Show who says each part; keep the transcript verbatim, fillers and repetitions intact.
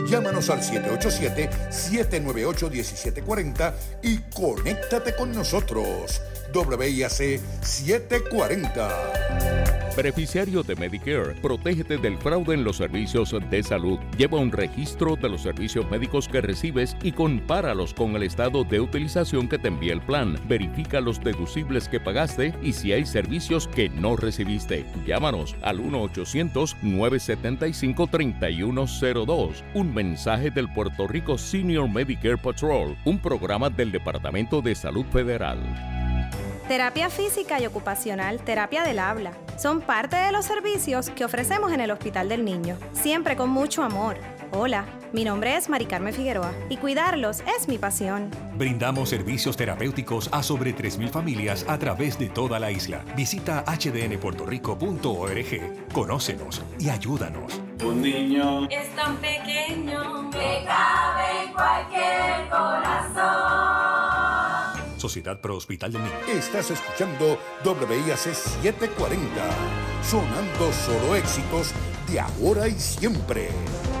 Speaker 1: Llámanos al siete ocho siete, siete nueve ocho, uno siete cuatro cero y conéctate con nosotros. W I A C setecientos cuarenta.
Speaker 2: Beneficiario de Medicare, protégete del fraude en los servicios de salud. Lleva un registro de los servicios médicos que recibes y compáralos con el estado de utilización que te envía el plan. Verifica los deducibles que pagaste y si hay servicios que no recibiste. Llámanos al uno ochocientos, nueve setenta y cinco, treinta y uno cero dos. Un mensaje del Puerto Rico Senior Medicare Patrol, un programa del Departamento de Salud Federal.
Speaker 3: Terapia física y ocupacional, terapia del habla, son parte de los servicios que ofrecemos en el Hospital del Niño, siempre con mucho amor. Hola, mi nombre es Mari Carmen Figueroa y cuidarlos es mi pasión.
Speaker 4: Brindamos servicios terapéuticos a sobre tres mil familias a través de toda la isla. Visita h d n puerto rico punto org, conócenos y ayúdanos.
Speaker 5: Un niño
Speaker 6: es tan pequeño que cabe en cualquier corazón.
Speaker 4: Sociedad Pro Hospital del Niño.
Speaker 1: Estás escuchando W I A C setecientos cuarenta, sonando solo éxitos de ahora y siempre.